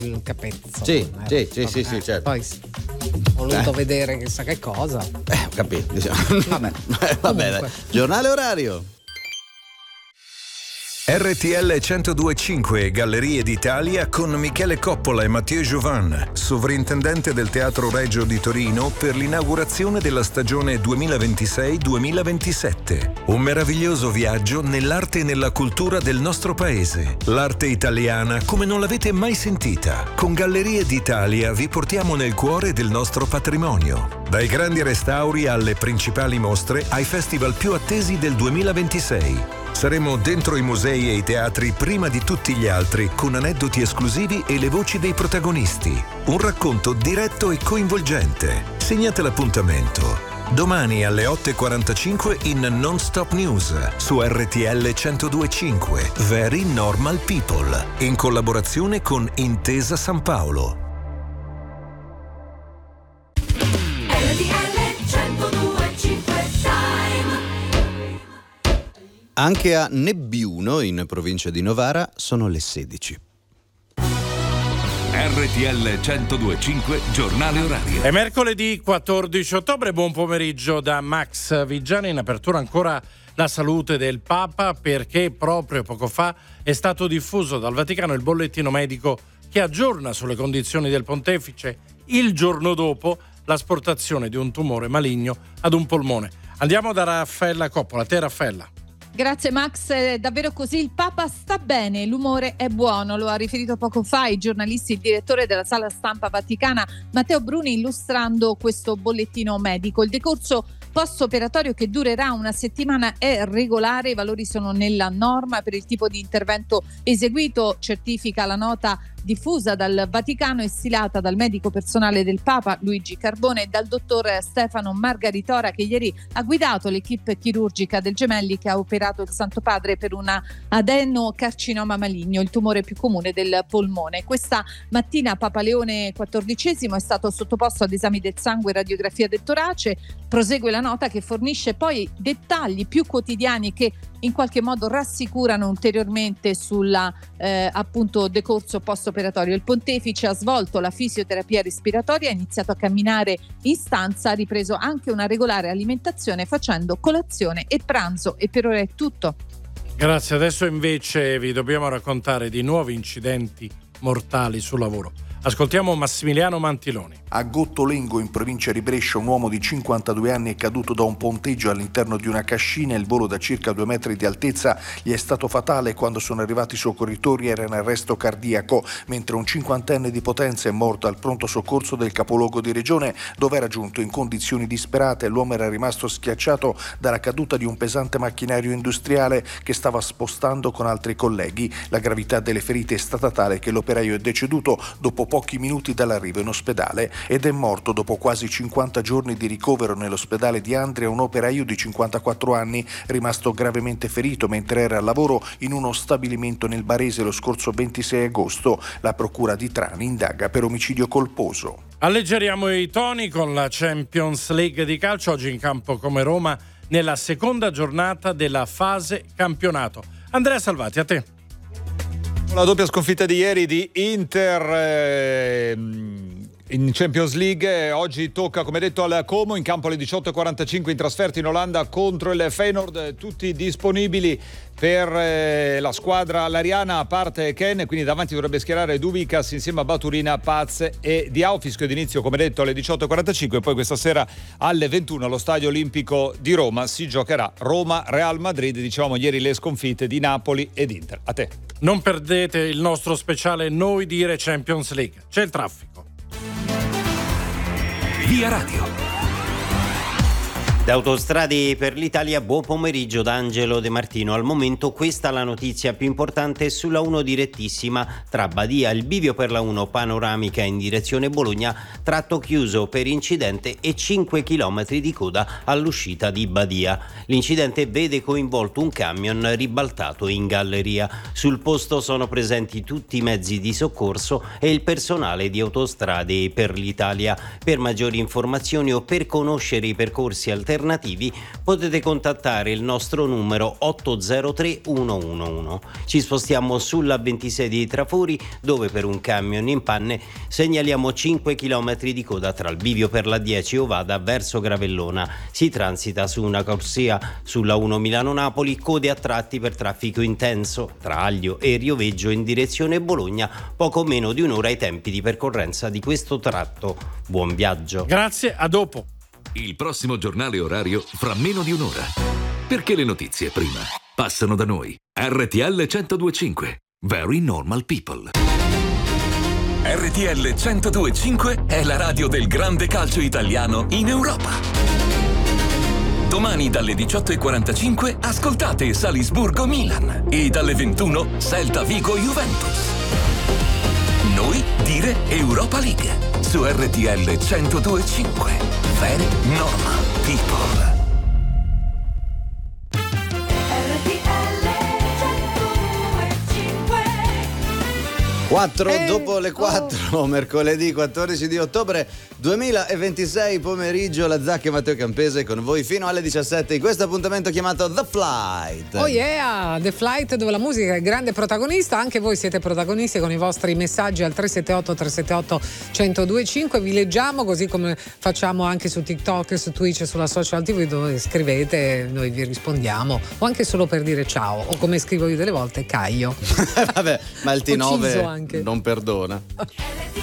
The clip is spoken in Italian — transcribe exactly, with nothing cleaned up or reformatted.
il capezzolo. Sì, eh, sì, sì, vabbè, sì, sì, certo. Poi ho voluto Eh. vedere chissà che cosa. Eh, ho capito. Vabbè. Va bene. Giornale orario. R T L centodue e cinque Gallerie d'Italia con Michele Coppola e Mathieu Jovan, sovrintendente del Teatro Regio di Torino, per l'inaugurazione della stagione duemilaventisei duemilaventisette. Un meraviglioso viaggio nell'arte e nella cultura del nostro paese. L'arte italiana come non l'avete mai sentita. Con Gallerie d'Italia vi portiamo nel cuore del nostro patrimonio. Dai grandi restauri alle principali mostre, ai festival più attesi del duemilaventisei. Saremo dentro i musei e i teatri prima di tutti gli altri, con aneddoti esclusivi e le voci dei protagonisti. Un racconto diretto e coinvolgente. Segnate l'appuntamento. Domani alle otto e quarantacinque in Non Stop News su R T L centodue e cinque. Very Normal People. In collaborazione con Intesa San Paolo. Anche a Nebbiuno, in provincia di Novara, sono le sedici. R T L centodue e cinque, giornale orario. È mercoledì quattordici ottobre, buon pomeriggio da Max Vigiani. In apertura ancora la salute del Papa, perché proprio poco fa è stato diffuso dal Vaticano il bollettino medico che aggiorna sulle condizioni del pontefice il giorno dopo l'asportazione di un tumore maligno ad un polmone. Andiamo da Raffaella Coppola. A te, Raffaella. Grazie Max, è davvero così, il Papa sta bene, l'umore è buono, lo ha riferito poco fa ai giornalisti il direttore della sala stampa vaticana Matteo Bruni, illustrando questo bollettino medico. Il decorso post-operatorio, che durerà una settimana, è regolare, i valori sono nella norma per il tipo di intervento eseguito, certifica la nota diffusa dal Vaticano e stilata dal medico personale del Papa Luigi Carbone e dal dottor Stefano Margaritora, che ieri ha guidato l'equipe chirurgica del Gemelli che ha operato il Santo Padre per una adenocarcinoma maligno, il tumore più comune del polmone. Questa mattina Papa Leone quattordicesimo è stato sottoposto ad esami del sangue e radiografia del torace. Prosegue la nota che fornisce poi dettagli più quotidiani che in qualche modo rassicurano ulteriormente sulla eh, appunto decorso post-operatorio. Il pontefice ha svolto la fisioterapia respiratoria, ha iniziato a camminare in stanza, ha ripreso anche una regolare alimentazione facendo colazione e pranzo, e per ora è tutto. Grazie, adesso invece vi dobbiamo raccontare di nuovi incidenti mortali sul lavoro. Ascoltiamo Massimiliano Mantiloni. A Gottolengo, in provincia di Brescia, un uomo di cinquantadue anni è caduto da un ponteggio all'interno di una cascina. Il volo da circa due metri di altezza gli è stato fatale. Quando sono arrivati i soccorritori era in arresto cardiaco, mentre un cinquantenne di Potenza è morto al pronto soccorso del capoluogo di regione, dove era giunto in condizioni disperate. L'uomo era rimasto schiacciato dalla caduta di un pesante macchinario industriale che stava spostando con altri colleghi. La gravità delle ferite è stata tale che l'operaio è deceduto dopo pochi minuti dall'arrivo in ospedale, ed è morto dopo quasi cinquanta giorni di ricovero nell'ospedale di Andria un operaio di cinquantaquattro anni rimasto gravemente ferito mentre era a lavoro in uno stabilimento nel Barese lo scorso ventisei agosto. La procura di Trani indaga per omicidio colposo. Alleggeriamo i toni con la Champions League di calcio, oggi in campo come Roma nella seconda giornata della fase campionato. Andrea Salvati, a te. La doppia sconfitta di ieri di Inter eh, in Champions League. Oggi tocca, come detto, al Como, in campo alle diciotto e quarantacinque in trasferta in Olanda contro il Feyenoord. Tutti disponibili per eh, la squadra lariana, a parte Ken, quindi davanti dovrebbe schierare Duvicas insieme a Baturina, Paz e Diao. Fischio d'inizio, come detto, alle diciotto e quarantacinque. Poi questa sera alle ventuno allo Stadio Olimpico di Roma si giocherà Roma-Real Madrid. Dicevamo ieri le sconfitte di Napoli ed Inter. A te. Non perdete il nostro speciale Noi dire Champions League. C'è il traffico. Via Radio. Da Autostrade per l'Italia, buon pomeriggio da Angelo De Martino. Al momento questa è la notizia più importante sulla uno direttissima tra Badia, il bivio per la uno panoramica in direzione Bologna, tratto chiuso per incidente e cinque chilometri di coda all'uscita di Badia. L'incidente vede coinvolto un camion ribaltato in galleria. Sul posto sono presenti tutti i mezzi di soccorso e il personale di Autostrade per l'Italia. Per maggiori informazioni o per conoscere i percorsi alternativi alternativi potete contattare il nostro numero otto zero tre uno uno uno. Ci spostiamo sulla ventisei di Trafori, dove per un camion in panne segnaliamo cinque chilometri di coda tra il bivio per la dieci Ovada verso Gravellona. Si transita su una corsia sulla uno Milano-Napoli, code a tratti per traffico intenso tra Aglio e Rioveggio in direzione Bologna, poco meno di un'ora ai tempi di percorrenza di questo tratto. Buon viaggio. Grazie, a dopo. Il prossimo giornale orario fra meno di un'ora. Perché le notizie prima passano da noi. R T L centodue e cinque. Very normal people. R T L centodue e cinque è la radio del grande calcio italiano in Europa. Domani dalle diciotto e quarantacinque ascoltate Salisburgo Milan e dalle ventuno Celta Vigo Juventus. Noi dire Europa League su R T L centodue e cinque. Very normal people. quattro Eh, dopo le quattro, oh. mercoledì quattordici di ottobre duemilaventisei, pomeriggio. La Zacca e Matteo Campese con voi fino alle diciassette in questo appuntamento chiamato The Flight. Oh yeah, The Flight, dove la musica è il grande protagonista. Anche voi siete protagonisti con i vostri messaggi al tre sette otto tre sette otto uno zero due cinque. Vi leggiamo, così come facciamo anche su TikTok, su Twitch, sulla social tivù, dove scrivete, noi vi rispondiamo, o anche solo per dire ciao, o come scrivo io delle volte, Caio. Vabbè, ma il T nove anche. non perdona.